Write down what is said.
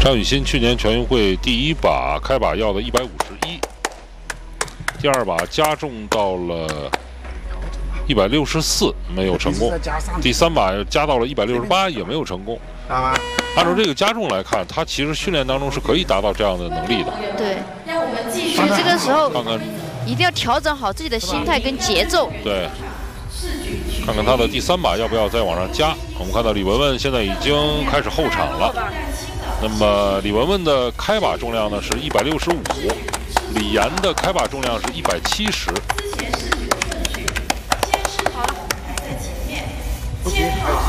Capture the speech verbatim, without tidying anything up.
张雨欣去年全运会第一把开把要的一百五十一，第二把加重到了一百六十四，没有成功。第三把加到了一百六十八，也没有成功。按照这个加重来看，他其实训练当中是可以达到这样的能力的。 对，所以这个时候看看一定要调整好自己的心态跟节奏。 对，看看他的第三把要不要再往上加。我们看到李雯雯现在已经开始后场了。那么李雯雯的开把重量呢是一百六十五，李岩的开把重量是一百七十。 好了。